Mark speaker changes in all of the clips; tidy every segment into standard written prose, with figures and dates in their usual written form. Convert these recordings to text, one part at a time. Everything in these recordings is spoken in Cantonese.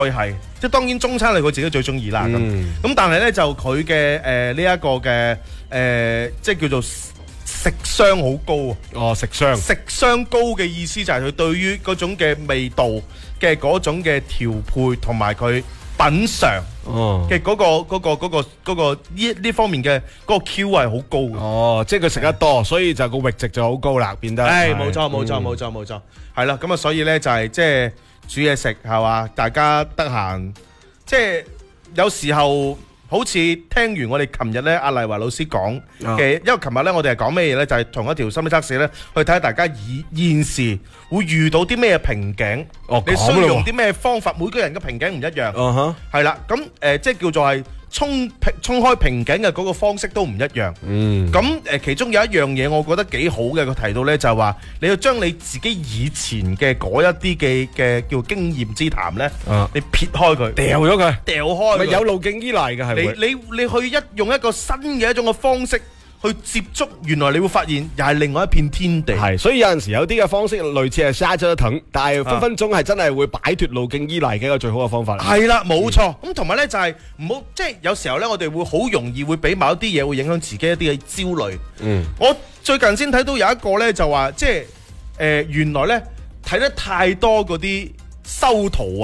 Speaker 1: 係，即係當然中餐係佢自己最中意啦咁但係咧就佢嘅呢一個嘅即係叫做食商好高啊！
Speaker 2: 哦，食商
Speaker 1: 高嘅意思就係佢對於嗰種嘅味道嘅嗰種嘅調配同埋佢品嚐嘅嗰個呢方面嘅嗰個 Q 係好高嘅。
Speaker 2: 哦，即係佢食得多，所以就個閾值就好高啦，變得。
Speaker 1: 冇錯，係啦，咁啊，所以咧就係即係煮嘢食係嘛，大家得閒即係有時候。好似聽完我哋琴日咧阿麗華老師講嘅，因為琴日咧我哋係講咩嘢咧？就係同一條心理測試咧，去睇下大家現時會遇到啲咩瓶頸，你需要用啲咩方法？每個人嘅瓶頸唔一樣，係啦，咁即係叫做係衝開瓶頸嘅嗰個方式都唔一樣。咁其中有一樣嘢，我覺得幾好嘅，佢提到咧就係話，你要將你自己以前嘅嗰一啲嘅叫經驗之談咧，你撇開佢，掉開，
Speaker 2: 咪有路徑依賴嘅係咪？
Speaker 1: 你去用一個新嘅一種嘅方式去接觸，原來你會發現又係另外一片天地。
Speaker 2: 係，所以有陣時有啲嘅方式類似係沙咗藤，但係分鐘係真係會擺脫路徑依賴嘅一個最好嘅方法。
Speaker 1: 係啦，冇錯。咁同埋咧就係唔好，即係有時候咧我哋會好容易會俾某一啲嘢會影響自己一啲嘅焦慮。我最近先睇到有一個咧就話，即係原來咧睇得太多嗰啲修圖啊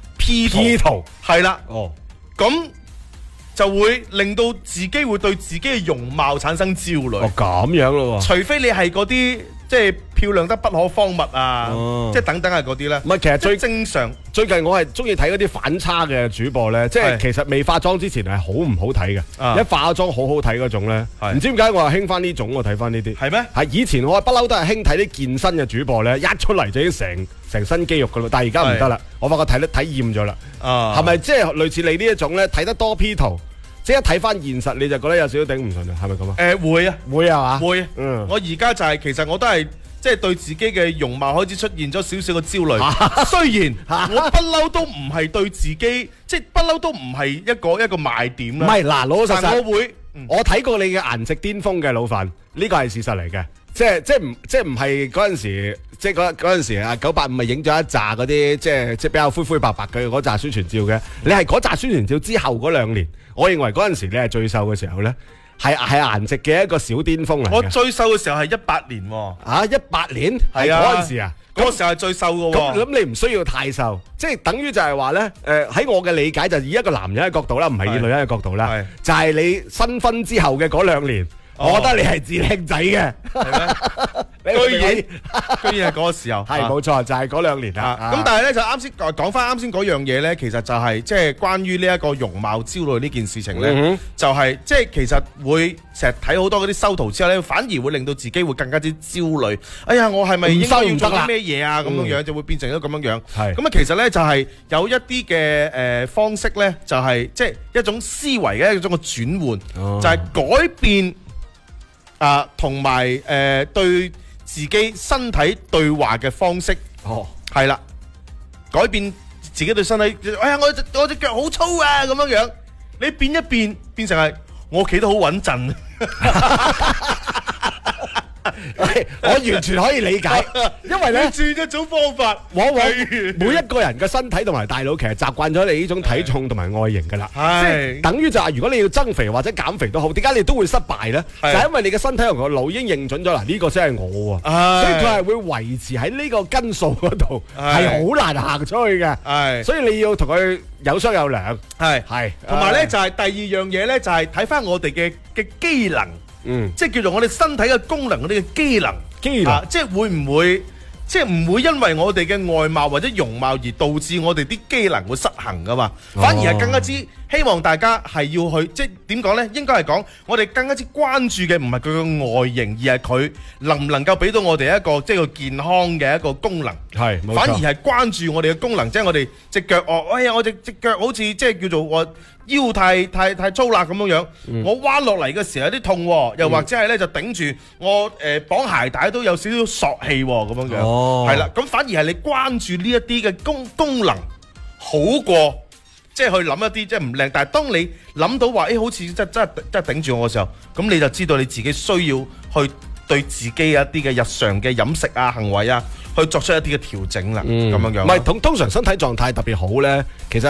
Speaker 1: P 圖係啦，咁就會令到自己會對自己嘅容貌產生焦慮。
Speaker 2: 咁樣咯喎，
Speaker 1: 除非你係嗰啲即係漂亮得不可方物啊，即係等等係嗰啲咧。
Speaker 2: 唔係，其實最
Speaker 1: 正常。
Speaker 2: 最近我係中意睇嗰啲反差嘅主播咧，即係其實未化妝之前係好唔好睇嘅，一化咗妝好好睇嗰種咧。唔知點解我係興翻呢種，我睇翻呢啲。係咩？係以前我不嬲都係興睇啲健身嘅主播咧，一出嚟就已經成身肌肉噶啦，但係而家唔得啦，我發覺睇厭咗啦。係咪即係類似你呢一種咧？睇得多 P 圖。即係一睇翻現實，你就覺得有少少頂唔順啊？係咪咁啊？會啊嘛？會。我而家就係其實我都係即係對自己嘅容貌開始出現咗少少嘅焦慮。雖然我不嬲都唔係對自己，即係不嬲都唔係一個賣點啦。唔係嗱，老老實實，我睇過你嘅顏值巔峰嘅老范，呢個係事實嚟嘅。即係唔係嗰陣時，即係嗰陣時啊985咪影咗一紮嗰啲即係比較灰灰白白嘅嗰紮宣傳照嘅。你係嗰紮宣傳照之後嗰2年，我認為嗰陣時你係最瘦嘅時候咧，係顏值嘅一個小巔峰嚟嘅。我最瘦嘅時候係18年喎。18年？係啊，嗰陣時啊，嗰個時候係最瘦嘅喎。咁你唔需要太瘦，即係等於就係話咧，喺我嘅理解就以一個男人嘅角度啦，唔係以女人嘅角度啦，就係你新婚之後嘅嗰2年。我覺得你係至靚仔嘅，係咩？居然係嗰個時候，係冇錯，就係嗰2年啦。咁但係咧就啱先講翻啱先嗰樣嘢咧，其實就係即係關於呢一個容貌焦慮呢件事情咧，就係即係其實會成日睇好多嗰啲修圖之後咧，反而會令到自己會更加之焦慮。哎呀，我係咪應該要做啲咩嘢啊？咁樣就會變成咗咁樣樣。係咁啊，其實咧就係有一啲嘅方式咧，就係即係一種思維嘅一種嘅轉換，就係改變。同埋對自己身體對話嘅方式，係啦，改變自己對身體。哎呀，我隻腳好粗啊，咁樣樣，你變一變，變成係我企得好穩陣。我完全可以理解，因為咧轉一種方法，往往每一個人嘅身體同埋大腦其實習慣咗你呢種體重同埋外形噶啦，即係等於就係如果你要增肥或者減肥都好，點解你都會失敗咧？就係因為你嘅身體同個腦已經認準咗啦，呢個先係我喎，所以佢係會維持喺呢個根數嗰度，係好難行出去嘅，所以你要同佢有商有量，係，同埋咧就係第二樣嘢咧就係睇翻我哋嘅機能。即係叫做我哋身體嘅功能，我哋嘅機能，即係會唔會，即係唔會因為我哋嘅外貌或者容貌而導致我哋啲機能會失衡噶嘛？反而係更加之希望大家係要去，即係點講呢？應該係講我哋更加之關注嘅唔係佢嘅外形，而係佢能唔能夠俾到我哋一個即係個健康嘅一個功能。係，反而係關注我哋嘅功能，即係我哋隻腳哎呀，我隻腳好似即係叫做我腰太粗啦咁樣樣，我彎落嚟嘅時候有啲痛，又或者係咧就頂住我綁鞋帶都有少少索氣咁樣樣，係啦，咁反而係你關注呢一啲嘅功能好過即係去諗一啲即係唔靚，但係當你諗到話好似真係頂住我嘅時候，咁你就知道你自己需要去對自己一啲嘅日常嘅飲食啊行為啊
Speaker 1: 去作出一啲嘅調整啦，咁樣樣。
Speaker 2: 唔係通常身體狀態特別好咧，其實